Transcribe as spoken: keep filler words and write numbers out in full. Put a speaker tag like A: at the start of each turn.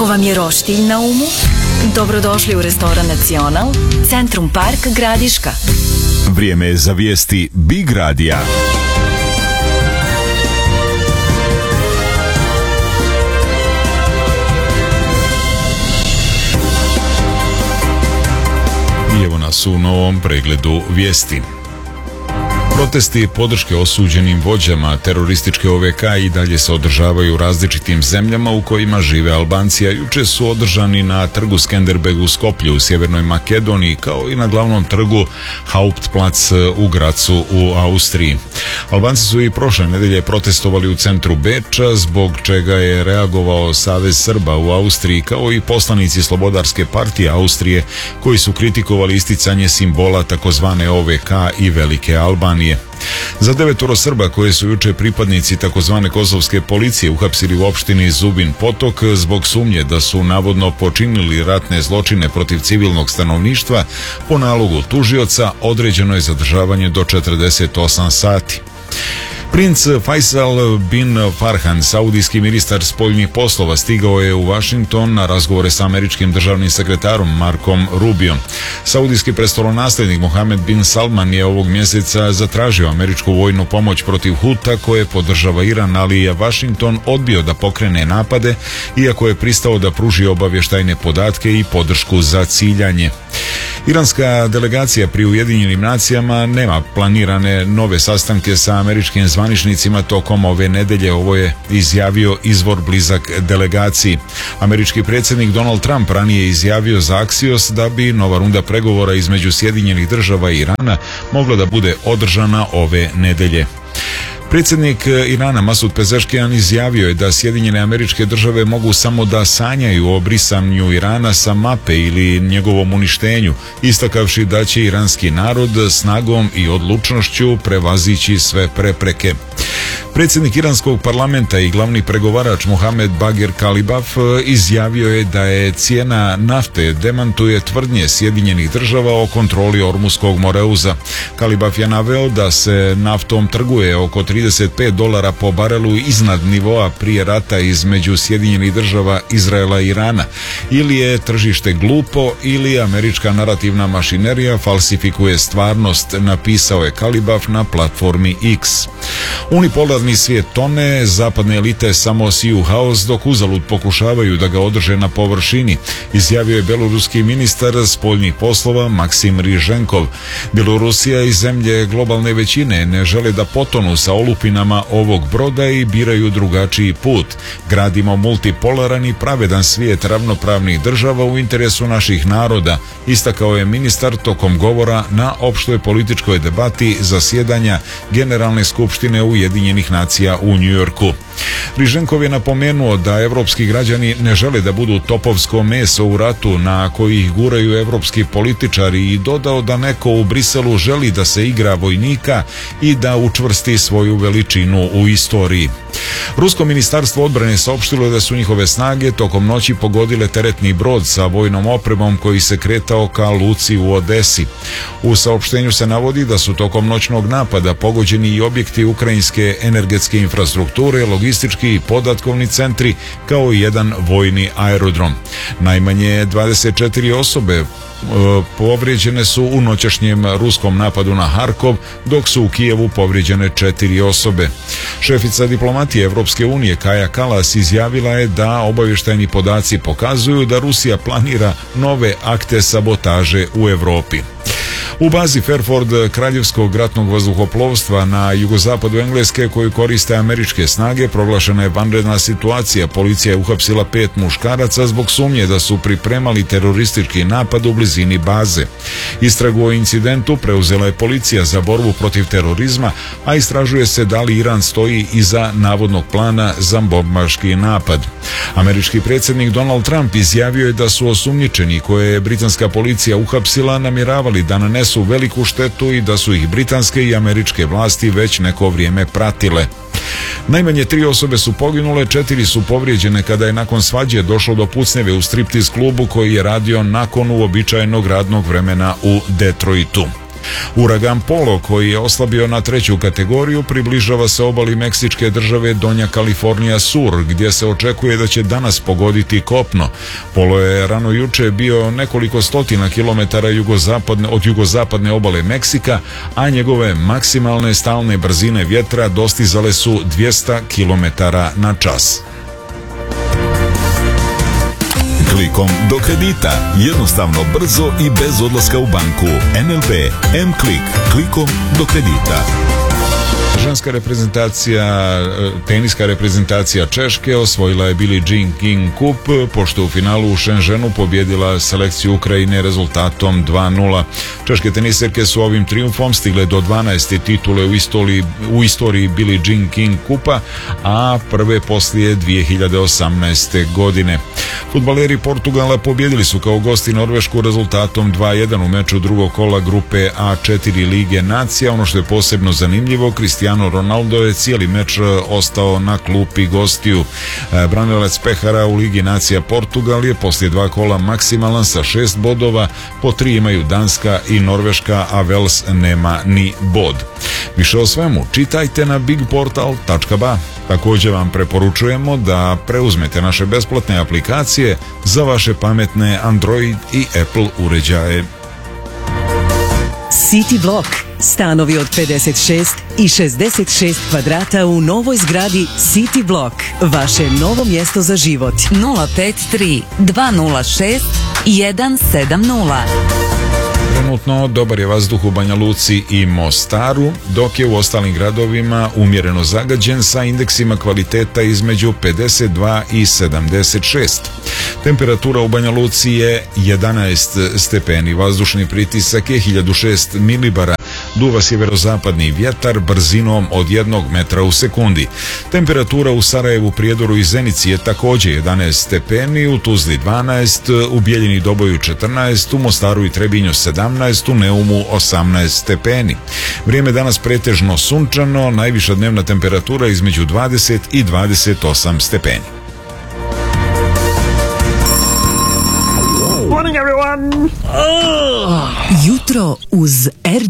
A: Ako vam je roštilj na umu, dobrodošli u restoran Nacional, Centrum Park Gradiška.
B: Vrijeme je za vijesti Big Radija. I evo nas u novom pregledu vijesti. Protesti podrške osuđenim vođama terorističke O V K i dalje se održavaju u različitim zemljama u kojima žive Albanci, a juče su održani na trgu Skenderbeg u Skoplju u Sjevernoj Makedoniji, kao i na glavnom trgu Hauptplatz u Gracu u Austriji. Albanci su i prošle nedelje protestovali u centru Beča, zbog čega je reagovao Savez Srba u Austriji, kao i poslanici Slobodarske partije Austrije, koji su kritikovali isticanje simbola takozvane O V K i Velike Albanije. Za devetoro Srba koje su juče pripadnici takozvane kosovske policije uhapsili u opštini Zubin Potok zbog sumnje da su navodno počinili ratne zločine protiv civilnog stanovništva, po nalogu tužioca određeno je zadržavanje do četrdeset osam sati. Princ Faisal bin Farhan, saudijski ministar spoljnih poslova, stigao je u Washington na razgovore sa američkim državnim sekretarom Markom Rubiom. Saudijski prestolonaslednik Mohamed bin Salman je ovog mjeseca zatražio američku vojnu pomoć protiv Huta koje podržava Iran, ali je Washington odbio da pokrene napade, iako je pristao da pruži obavještajne podatke i podršku za ciljanje. Iranska delegacija pri Ujedinjenim nacijama nema planirane nove sastanke sa američkim zvaničnicima tokom ove nedelje, ovo je izjavio izvor blizak delegaciji. Američki predsjednik Donald Trump ranije izjavio za Axios da bi nova runda pregovora između Sjedinjenih država i Irana mogla da bude održana ove nedelje. Predsjednik Irana Masud Pezeškian izjavio je da Sjedinjene Američke Države mogu samo da sanjaju o brisanju Irana sa mape ili njegovom uništenju, istakavši da će iranski narod snagom i odlučnošću prevazići sve prepreke. Predsjednik iranskog parlamenta i glavni pregovarač Mohamed Bagher Kalibaf izjavio je da je cijena nafte demantuje tvrdnje Sjedinjenih država o kontroli Ormuskog moreuza. Kalibaf je naveo da se naftom trguje oko trideset pet dolara po barelu iznad nivoa prije rata između Sjedinjenih država, Izraela i Irana. Ili je tržište glupo ili američka narativna mašinerija falsifikuje stvarnost, napisao je Kalibaf na platformi X. Unipolarni svijet tone, zapadne elite samo siju haos dok uzalud pokušavaju da ga održe na površini, izjavio je beloruski ministar spoljnih poslova Maksim Riženkov. Bjelorusija i zemlje globalne većine ne žele da potonu sa olupinama ovog broda i biraju drugačiji put. Gradimo multipolaran i pravedan svijet ravnopravnih država u interesu naših naroda, istakao je ministar tokom govora na opštoj političkoj debati zasjedanja Generalne skupštine Ujedinjenih nacija u Njujorku. Riženkov je napomenuo da evropski građani ne žele da budu topovsko meso u ratu na koji ih guraju evropski političari i dodao da neko u Briselu želi da se igra vojnika i da učvrsti svoju veličinu u istoriji. Rusko ministarstvo odbrane saopštilo je da su njihove snage tokom noći pogodile teretni brod sa vojnom opremom koji se kretao ka luci u Odesi. U saopštenju se navodi da su tokom noćnog napada pogođeni i objekti ukrajinske energetske infrastrukture, logistički i podatkovni centri, kao i jedan vojni aerodrom. Najmanje dvadeset četiri osobe povrijeđene su u noćašnjem ruskom napadu na Harkov, dok su u Kijevu povrijeđene četiri osobe. Šefica diplomatije Evropske unije Kaja Kalas izjavila je da obavještajni podaci pokazuju da Rusija planira nove akte sabotaže u Europi. U bazi Fairford kraljevskog ratnog vazduhoplovstva na jugozapadu Engleske koju koriste američke snage proglašena je vanredna situacija. Policija je uhapsila pet muškaraca zbog sumnje da su pripremali teroristički napad u blizini baze. Istragu o incidentu preuzela je policija za borbu protiv terorizma, a istražuje se da li Iran stoji iza navodnog plana za bombaški napad. Američki predsjednik Donald Trump izjavio je da su osumnjičeni koje je britanska policija uhapsila namjeravali da nanesu veliku štetu i da su ih britanske i američke vlasti već neko vrijeme pratile. Najmanje tri osobe su poginule, četiri su povrijeđene kada je nakon svađe došlo do pucnjeve u striptiz klubu koji je radio nakon uobičajenog radnog vremena u Detroitu. Uragan Polo, koji je oslabio na treću kategoriju, približava se obali meksičke države Donja Kalifornija Sur, gdje se očekuje da će danas pogoditi kopno. Polo je rano juče bio nekoliko stotina kilometara jugozapadne, od jugozapadne obale Meksika, a njegove maksimalne stalne brzine vjetra dostizale su dvjesto kilometara na čas.
C: Klikom do kredita. Jednostavno, brzo i bez odlaska u banku. N L B M-Klik. Klikom do kredita.
B: Ženska reprezentacija, teniska reprezentacija Češke osvojila je Billie Jean King Cup, pošto u finalu u Šenženu pobjedila selekciju Ukrajine rezultatom dva nula. Češke teniserke su ovim trijumfom stigle do dvanaeste titule u istoriji, u istoriji Billie Jean King Cupa, a prve poslije dvije hiljade osamnaeste. godine. Fudbaleri Portugala pobjedili su kao gosti Norvešku rezultatom dva jedan u meču drugog kola grupe A četiri Lige nacija. Ono što je posebno zanimljivo, Cristiano Ronaldo je cijeli meč ostao na klupi gostiju. Branilac pehara u Ligi nacija Portugal je poslije dva kola maksimalan sa šest bodova, po tri imaju Danska i Norveška, a Vels nema ni bod. Više o svemu čitajte na bigportal tačka ba. Također vam preporučujemo da preuzmete naše besplatne aplikacije za vaše pametne Android i Apple uređaje.
D: City Block. Stanovi od pedeset šest i šezdeset šest kvadrata u novoj zgradi City Block. Vaše novo mjesto za život.
E: nula pet tri dva nula šest jedan sedam nula.
B: Trenutno dobar je vazduh u Banja Luci i Mostaru, dok je u ostalim gradovima umjereno zagađen sa indeksima kvaliteta između pedeset dva i sedamdeset šest. Temperatura u Banja Luci je jedanaest stepeni, vazdušni pritisak je hiljadu šest milibara, duva sjeverozapadni vjetar brzinom od jednog metra u sekundi. Temperatura u Sarajevu, Prijedoru i Zenici je također jedanaest stepeni, u Tuzli dvanaest, u Bijeljini Doboju četrnaest, u Mostaru i Trebinju sedamnaest, u Neumu osamnaest stepeni. Vrijeme danas pretežno sunčano, najviša dnevna temperatura između dvadeset i dvadeset osam stepeni.
F: Morning everyone!
D: Jutro uz R